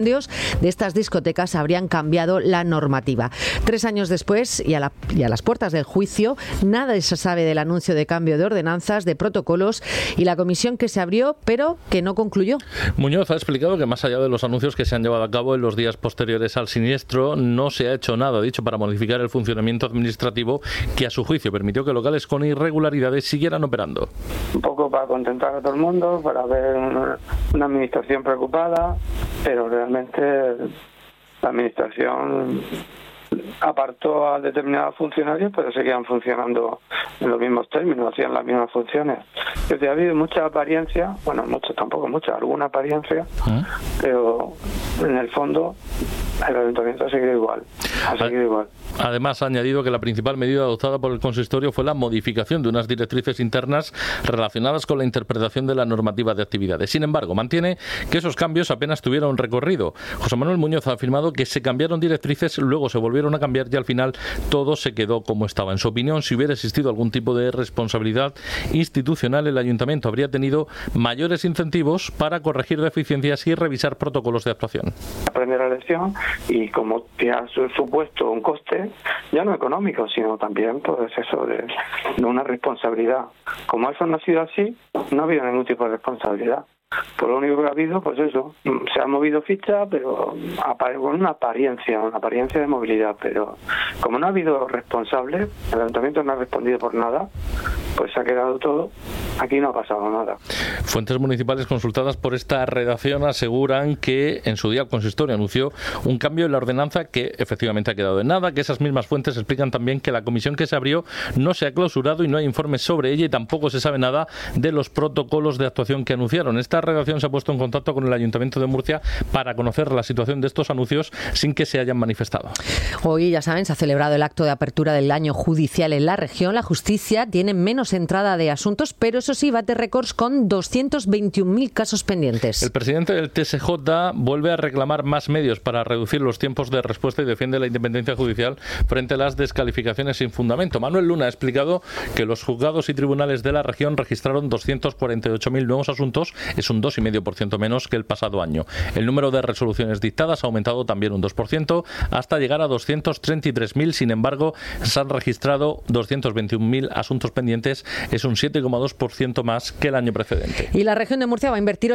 de estas discotecas habrían cambiado la normativa. 3 años después y a las puertas del juicio, nada se sabe del anuncio de cambio de ordenanzas, de protocolos y la comisión que se abrió, pero que no concluyó. Muñoz ha explicado que más allá de los anuncios que se han llevado a cabo en los días posteriores al siniestro, no se ha hecho nada, dicho, para modificar el funcionamiento administrativo que a su juicio permitió que locales con irregularidades siguieran operando. Un poco para contentar a todo el mundo, para ver una administración preocupada, pero realmente la administración apartó a determinados funcionarios, pero seguían funcionando en los mismos términos, hacían las mismas funciones. Es decir, ha habido mucha apariencia, bueno, mucho tampoco, mucha, alguna apariencia, pero en el fondo el ayuntamiento ha seguido igual. Además, ha añadido que la principal medida adoptada por el consistorio fue la modificación de unas directrices internas relacionadas con la interpretación de la normativa de actividades. Sin embargo, mantiene que esos cambios apenas tuvieron recorrido. José Manuel Muñoz ha afirmado que se cambiaron directrices, luego se volvieron a cambiar y al final todo se quedó como estaba. En su opinión, si hubiera existido algún tipo de responsabilidad institucional, el ayuntamiento habría tenido mayores incentivos para corregir deficiencias y revisar protocolos de actuación. Aprender la lección y como te ha supuesto un coste, ya no económico, sino también pues eso de una responsabilidad. Como eso no ha sido así, no ha habido ningún tipo de responsabilidad. Por lo único que ha habido, pues eso, se ha movido ficha, pero con una apariencia de movilidad, pero como no ha habido responsable, el ayuntamiento no ha respondido por nada, pues se ha quedado todo, aquí no ha pasado nada. Fuentes municipales consultadas por esta redacción aseguran que en su día el consistorio anunció un cambio en la ordenanza que efectivamente ha quedado en nada, que esas mismas fuentes explican también que la comisión que se abrió no se ha clausurado y no hay informes sobre ella y tampoco se sabe nada de los protocolos de actuación que anunciaron. Esta redacción se ha puesto en contacto con el Ayuntamiento de Murcia para conocer la situación de estos anuncios sin que se hayan manifestado. Hoy, ya saben, se ha celebrado el acto de apertura del año judicial en la región. La justicia tiene menos entrada de asuntos, pero eso sí, bate récords con 221.000 casos pendientes. El presidente del TSJ vuelve a reclamar más medios para reducir los tiempos de respuesta y defiende la independencia judicial frente a las descalificaciones sin fundamento. Manuel Luna ha explicado que los juzgados y tribunales de la región registraron 248.000 nuevos asuntos, es un 2,5% menos que el pasado año. El número de resoluciones dictadas ha aumentado también un 2% hasta llegar a 233.000. Sin embargo, se han registrado 221.000 asuntos pendientes, es un 7,2% más que el año precedente. Y la región de Murcia va a invertir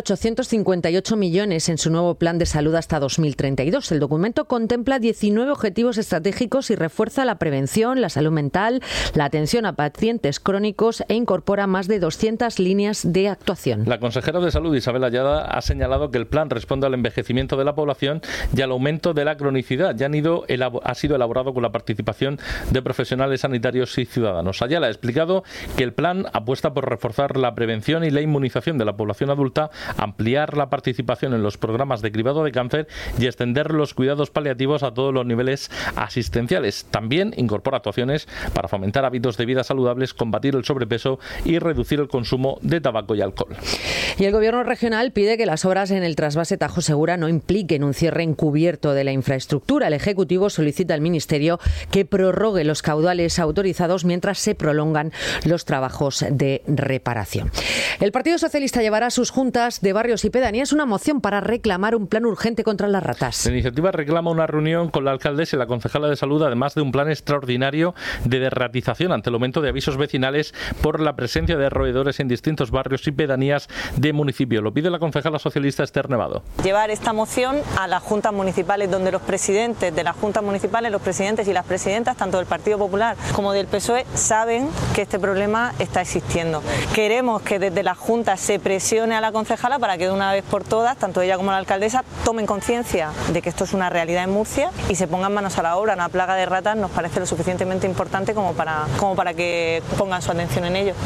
858 millones en su nuevo plan de salud hasta 2032. El documento contempla 19 objetivos estratégicos y refuerza la prevención, la salud mental, la atención a pacientes crónicos e incorpora más de 200 líneas de actuación. La consejera de Salud, Isabel Allada, ha señalado que el plan responde al envejecimiento de la población y al aumento de la cronicidad. Ya ha sido elaborado con la participación de profesionales sanitarios y ciudadanos. Ayala ha explicado que el plan apuesta por reforzar la prevención y la inmunización de la población adulta, ampliar la participación en los programas de cribado de cáncer y extender los cuidados paliativos a todos los niveles asistenciales. También incorpora actuaciones para fomentar hábitos de vida saludables, combatir el sobrepeso y reducir el consumo de tabaco y alcohol. Y el Gobierno regional pide que las obras en el trasvase Tajo Segura no impliquen un cierre encubierto de la infraestructura. El Ejecutivo solicita al Ministerio que prorrogue los caudales autorizados mientras se prolongan los trabajos de reparación. El Partido Socialista llevará a sus juntas de barrios y pedanías una moción para reclamar un plan urgente contra las ratas. La iniciativa reclama una reunión con la alcaldesa y la concejala de Salud, además de un plan extraordinario de derratización ante el aumento de avisos vecinales por la presencia de roedores en distintos barrios y pedanías de municipio. Lo pide la concejala socialista Esther Nevado. Llevar esta moción a las juntas municipales, donde los presidentes de las juntas municipales, los presidentes y las presidentas, tanto del Partido Popular como del PSOE, saben que este problema está existiendo. Queremos que desde las juntas se presione a la concejala para que de una vez por todas, tanto ella como la alcaldesa, tomen conciencia de que esto es una realidad en Murcia y se pongan manos a la obra. Una plaga de ratas nos parece lo suficientemente importante como para que pongan su atención en ello.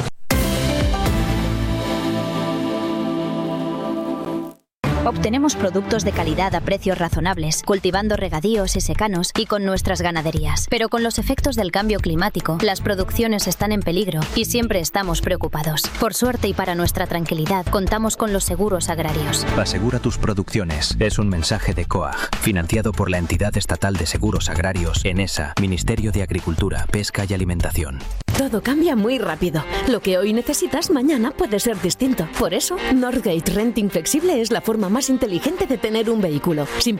Obtenemos productos de calidad a precios razonables, cultivando regadíos y secanos y con nuestras ganaderías. Pero con los efectos del cambio climático, las producciones están en peligro y siempre estamos preocupados. Por suerte y para nuestra tranquilidad, contamos con los seguros agrarios. Asegura tus producciones. Es un mensaje de COAG, financiado por la Entidad Estatal de Seguros Agrarios, ENESA, Ministerio de Agricultura, Pesca y Alimentación. Todo cambia muy rápido. Lo que hoy necesitas, mañana puede ser distinto. Por eso, Northgate Renting Flexible es la forma más inteligente de tener un vehículo. Sin